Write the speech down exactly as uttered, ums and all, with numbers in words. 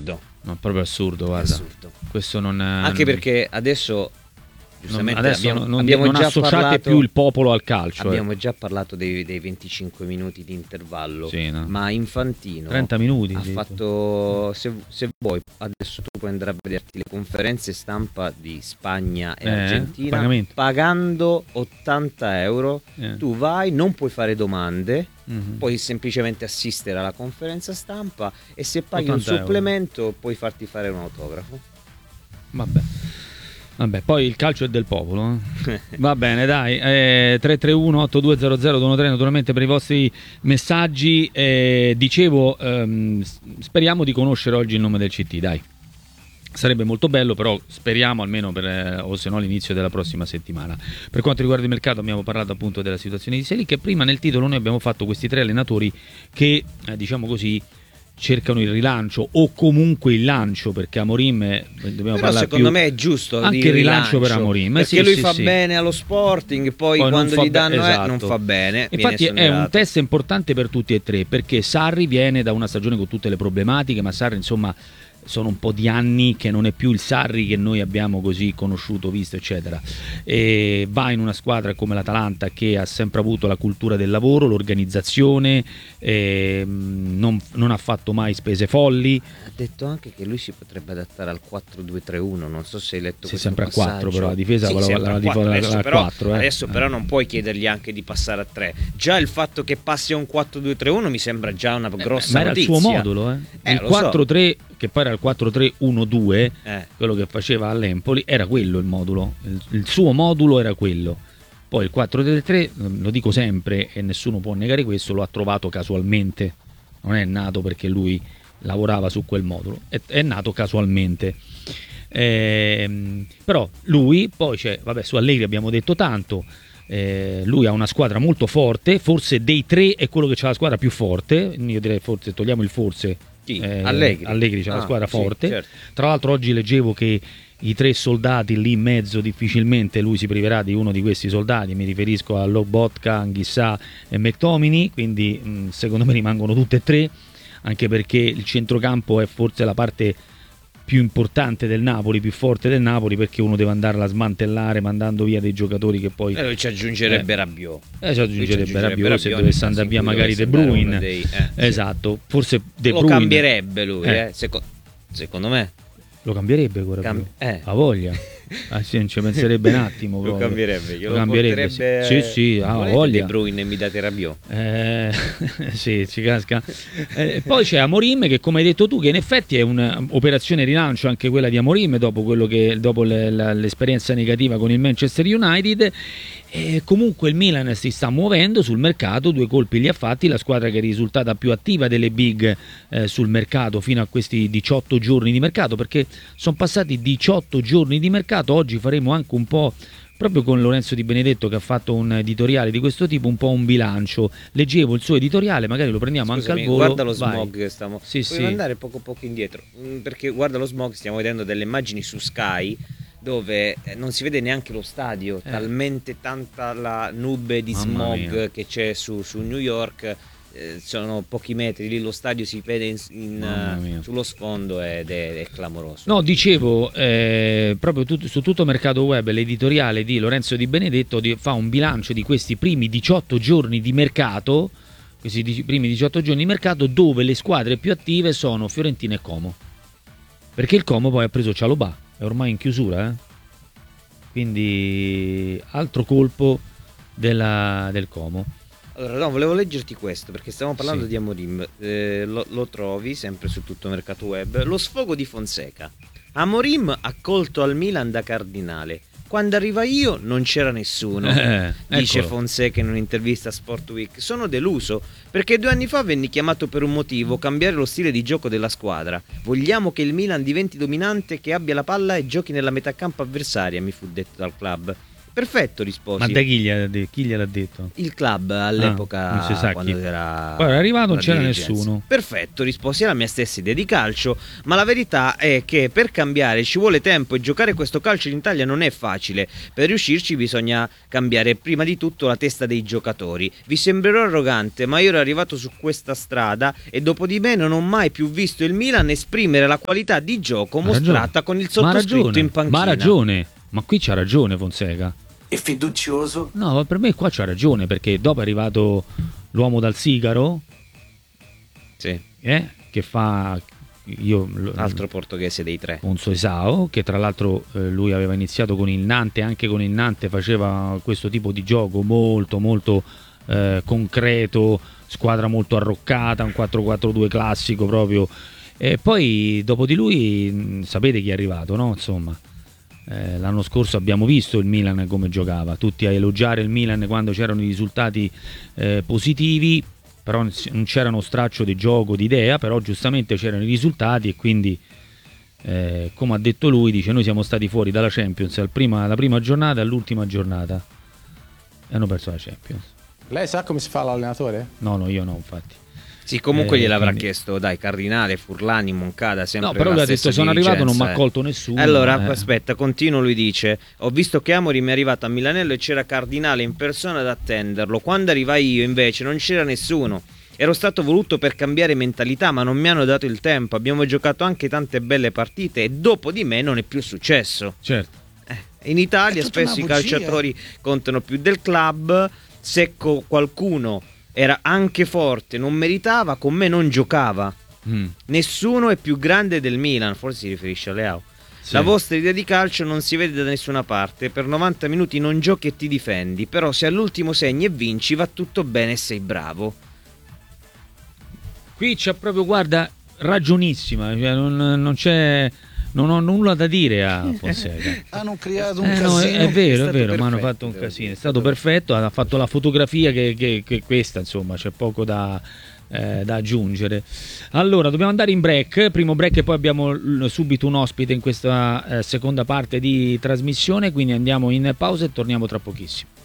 assurdo. No, proprio assurdo, guarda. Assurdo. Questo non è... Anche perché adesso giustamente adesso abbiamo, non, abbiamo non già associate parlato, più il popolo al calcio. abbiamo eh. già parlato dei, dei venticinque minuti di intervallo, Sì, no. ma Infantino trenta minuti ha sì. fatto, se, se vuoi adesso tu puoi andare a vederti le conferenze stampa di Spagna e Eh, Argentina pagamento. pagando ottanta euro. Eh. Tu vai, non puoi fare domande, Mhm. puoi semplicemente assistere alla conferenza stampa e se paghi un ottanta euro. supplemento puoi farti fare un autografo. Vabbè. Vabbè, poi il calcio è del popolo. Eh? Va bene, dai. Eh, tre tre uno otto due zero zero due uno tre naturalmente per i vostri messaggi. Eh, dicevo, ehm, speriamo di conoscere oggi il nome del C T, dai. Sarebbe molto bello, però speriamo almeno per, eh, o se no all'inizio della prossima settimana. Per quanto riguarda il mercato abbiamo parlato appunto della situazione di Selic e prima nel titolo noi abbiamo fatto questi tre allenatori che, eh, diciamo così, cercano il rilancio o comunque il lancio, perché Amorim eh, dobbiamo Però parlare secondo più... me è giusto anche dire il rilancio per Amorim, eh, perché sì, lui sì, fa sì. bene allo Sporting, poi, Poi non quando fa gli be- danno eh, esatto. non fa bene. Infatti viene è un esonerato. test importante per tutti e tre, perché Sarri viene da una stagione con tutte le problematiche, ma Sarri insomma sono un po' di anni che non è più il Sarri che noi abbiamo così conosciuto, visto eccetera, e va in una squadra come l'Atalanta che ha sempre avuto la cultura del lavoro, l'organizzazione, e non, non ha fatto mai spese folli. Ha detto anche che lui si potrebbe adattare al quattro due tre uno, non so se hai letto Sì, questo sempre a passaggio. quattro, però la difesa Sì, la, sempre la, a la, quattro. la, adesso, la però, quattro, eh. adesso però non puoi chiedergli anche di passare a tre. Già il fatto che passi a un quattro due tre uno mi sembra già una grossa ma era notizia. il suo modulo, eh. Eh, il lo quattro tre so. che poi era il quattro tre uno due, Eh. quello che faceva all'Empoli, era quello il modulo, il, il suo modulo era quello. Poi il quattro tre tre, lo dico sempre e nessuno può negare questo, lo ha trovato casualmente, non è nato perché lui lavorava su quel modulo, è, è nato casualmente. Ehm, però lui poi c'è, vabbè, su Allegri abbiamo detto tanto. Eh, lui ha una squadra molto forte, forse dei tre è quello che ha la squadra più forte, io direi forse, togliamo il forse, Chi? eh, Allegri. Allegri c'ha Ah, la squadra sì, forte, certo. tra l'altro oggi leggevo che i tre soldati lì in mezzo difficilmente lui si priverà di uno di questi soldati, mi riferisco a Lobotka, Anghissà e McTominay, quindi mh, secondo me rimangono tutte e tre, anche perché il centrocampo è forse la parte più importante del Napoli, più forte del Napoli, perché uno deve andarla a smantellare mandando via dei giocatori che poi E lui ci aggiungerebbe eh, Rabiot. eh, ci aggiungerebbe Lui ci Rabiot se Rabiot dovesse nel andare caso via in cui magari De dovesse andare Bruyne, uno dei- eh, sì. esatto, forse De Lo Bruyne cambierebbe lui, Eh. eh, seco- secondo me. lo cambierebbe quello Cam- Rabiot. eh. Ha voglia. Ah, sì, non ci penserebbe un attimo Lo proprio. cambierebbe, glielo Lo cambierebbe, porterebbe- sì, sì, sì, ha Volete voglia. De Bruyne e mi date Rabiot. Eh, sì, ci casca. Eh, poi c'è Amorim che, come hai detto tu, che in effetti è un'operazione rilancio anche quella di Amorim dopo, quello che, dopo le, la, l'esperienza negativa con il Manchester United. E comunque il Milan si sta muovendo sul mercato, due colpi li ha fatti, la squadra che è risultata più attiva delle big eh, sul mercato fino a questi diciotto giorni di mercato, perché sono passati diciotto giorni di mercato. Oggi faremo anche un po', proprio con Lorenzo Di Benedetto che ha fatto un editoriale di questo tipo, un po' un bilancio. Leggevo il suo editoriale, magari lo prendiamo Scusami, anche al volo. guarda lo Vai. smog, stiamo... Sì, puoi sì. andare poco poco indietro, Mm, perché guarda lo smog, stiamo vedendo delle immagini su Sky dove eh, non si vede neanche lo stadio, Eh. talmente tanta la nube di Mamma smog mia. che c'è su, su New York. Eh, sono pochi metri, lì lo stadio si vede in, in, Mamma eh, mia. sullo sfondo ed è, è clamoroso. No, dicevo, eh, proprio tut- su tutto Mercato Web l'editoriale di Lorenzo Di Benedetto di- fa un bilancio di questi primi diciotto giorni di mercato, questi di- primi diciotto giorni di mercato, dove le squadre più attive sono Fiorentina e Como. Perché il Como poi ha preso Cialobà, è ormai in chiusura, eh? Quindi altro colpo della- del Como. Allora, no, volevo leggerti questo perché stiamo parlando Sì. di Amorim. Eh, lo, lo trovi sempre su tutto Mercato Web. Lo sfogo di Fonseca. Amorim accolto al Milan da Cardinale. Quando arriva io non c'era nessuno, Eh, dice eccolo. Fonseca in un'intervista a Sport Week. Sono deluso perché due anni fa venni chiamato per un motivo: cambiare lo stile di gioco della squadra. Vogliamo che il Milan diventi dominante, che abbia la palla e giochi nella metà campo avversaria, mi fu detto dal club. Perfetto, risposi. Ma da chi, gli ha de- chi gliel'ha detto? Il club all'epoca, Ah, non si sa quando chi. era Guarda, è arrivato, non la c'era dirigenza. nessuno. Perfetto, risposi alla mia stessa idea di calcio, ma la verità è che per cambiare ci vuole tempo e giocare questo calcio in Italia non è facile. Per riuscirci bisogna cambiare prima di tutto la testa dei giocatori. Vi sembrerò arrogante, ma io ero arrivato su questa strada e dopo di me non ho mai più visto il Milan esprimere la qualità di gioco Ma mostrata ragione. con il Ma sottoscritto ragione. in panchina. Ma ha ragione, ma qui c'ha ragione Fonseca. E fiducioso? No, per me qua c'ha ragione, perché dopo è arrivato l'uomo dal sigaro, Sì, eh, che fa io altro portoghese dei tre. Ponzo Esao, che tra l'altro eh, lui aveva iniziato con il Nantes, anche con il Nantes faceva questo tipo di gioco molto molto eh, concreto, squadra molto arroccata, un quattro quattro due classico proprio. E poi dopo di lui mh, sapete chi è arrivato, no? Insomma, eh, l'anno scorso abbiamo visto il Milan come giocava, tutti a elogiare il Milan quando c'erano i risultati eh, positivi, però non c'era uno straccio di gioco, di idea, però giustamente c'erano i risultati e quindi eh, come ha detto lui, dice noi siamo stati fuori dalla Champions al prima, alla prima giornata e all'ultima giornata e hanno perso la Champions. Lei sa come si fa l'allenatore? No, no, io no, infatti. Sì, comunque Eh, gliel'avrà quindi- chiesto, dai, Cardinale, Furlani, Moncada, sempre No, però la lui ha stessa detto sono arrivato, non mi dirigenza, ha eh. colto nessuno. Allora, eh. aspetta, continuo, lui dice: ho visto che Amorim è arrivato a Milanello e c'era Cardinale in persona ad attenderlo. Quando arrivai io, invece, non c'era nessuno. Ero stato voluto per cambiare mentalità, ma non mi hanno dato il tempo. Abbiamo giocato anche tante belle partite e dopo di me non è più successo. Certo. Eh, in Italia È tutta spesso i una bugia. calciatori contano più del club. Se co- qualcuno era anche forte, non meritava, con me non giocava. Mm. Nessuno è più grande del Milan, forse si riferisce a Leao. Sì. La vostra idea di calcio non si vede da nessuna parte. Per novanta minuti non giochi e ti difendi, però se all'ultimo segni e vinci va tutto bene e sei bravo. Qui c'è proprio, guarda, ragionissima, cioè non, non c'è, non ho nulla da dire a Fonseca. Hanno creato un Eh, no, è, casino. è vero, è stato vero, mi hanno perfetto, fatto un devo casino, dire. è stato perfetto, ha fatto la fotografia che, che, che questa, insomma, c'è poco da, eh, da aggiungere. Allora, dobbiamo andare in break, primo break e poi abbiamo l- subito un ospite in questa eh, seconda parte di trasmissione, quindi andiamo in pausa e torniamo tra pochissimo.